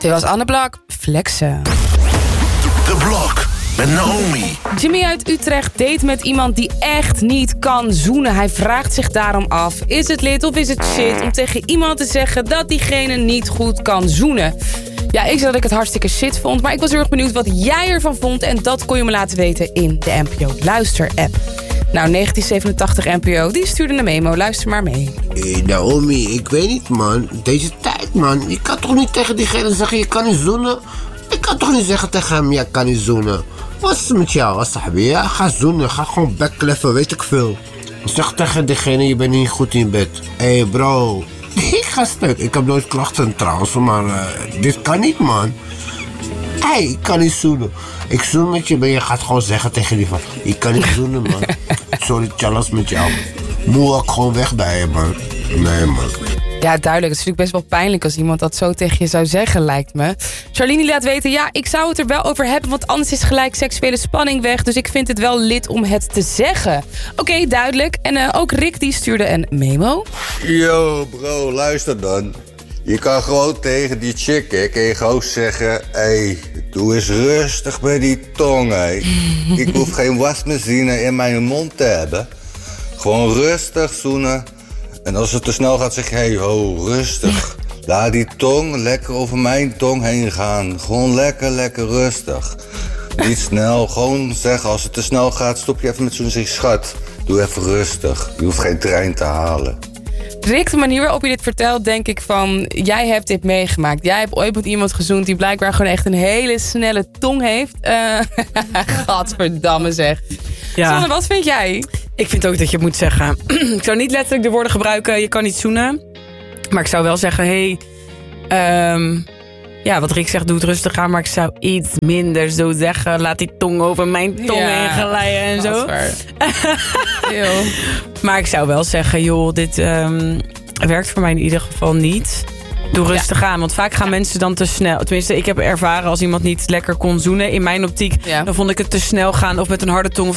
Dit was Anne Blok, Flexen. De Blok met Naomi. Jimmy uit Utrecht date met iemand die echt niet kan zoenen. Hij vraagt zich daarom af, is het lit of is het shit om tegen iemand te zeggen dat diegene niet goed kan zoenen? Ja, ik zei dat ik het hartstikke shit vond, maar ik was heel erg benieuwd wat jij ervan vond. En dat kon je me laten weten in de NPO Luister-app. Nou, 1987 NPO, die stuurde een memo. Luister maar mee. Naomi, ik weet niet, man. Deze tijd, man. Je kan toch niet tegen diegene zeggen, je kan niet zoenen? Ik kan toch niet zeggen tegen hem, je kan niet zoenen? Wat is het met jou, Assabi? Ja, ga zoenen, ga gewoon bekkleffen, weet ik veel. Zeg tegen diegene, je bent niet goed in bed. Hé, bro. Ik ga stuk. Ik heb nooit klachten trouwens, maar dit kan niet, man. Hé, ik kan niet zoenen. Ik zoen met je, maar je gaat gewoon zeggen tegen die van... Ik kan niet zoenen, man. Sorry, tjallas met jou. Moet ik gewoon weg bij je, man. Nee, man. Ja, duidelijk. Het is natuurlijk best wel pijnlijk als iemand dat zo tegen je zou zeggen, lijkt me. Charlene laat weten, ja, ik zou het er wel over hebben... want anders is gelijk seksuele spanning weg. Dus ik vind het wel lit om het te zeggen. Oké, duidelijk. En ook Rick die stuurde een memo. Yo, bro, luister dan. Je kan gewoon tegen die chick, hè, kan je gewoon zeggen... Hé, doe eens rustig met die tong, hé. Ik hoef geen wasmachine in mijn mond te hebben. Gewoon rustig zoenen. En als het te snel gaat, zeg je, hé, ho, rustig. Laat die tong lekker over mijn tong heen gaan. Gewoon lekker rustig. Niet snel, gewoon zeggen, als het te snel gaat... stop je even met zo'n zeg, schat, doe even rustig. Je hoeft geen trein te halen. Rick, de manier waarop je dit vertelt, denk ik van... jij hebt dit meegemaakt. Jij hebt ooit met iemand gezoend die blijkbaar gewoon echt een hele snelle tong heeft. Gadverdamme zeg. Ja. Sanne, wat vind jij? Ik vind ook dat je het moet zeggen. Ik zou niet letterlijk de woorden gebruiken, je kan niet zoenen. Maar ik zou wel zeggen, ja, wat Rick zegt, doe het rustig aan. Maar ik zou iets minder zo zeggen. Laat die tong over mijn tong heen glijden en zo. Maar ik zou wel zeggen, joh, dit werkt voor mij in ieder geval niet. Doe rustig aan, want vaak gaan mensen dan te snel. Tenminste, ik heb ervaren als iemand niet lekker kon zoenen. In mijn optiek, dan vond ik het te snel gaan of met een harde tong...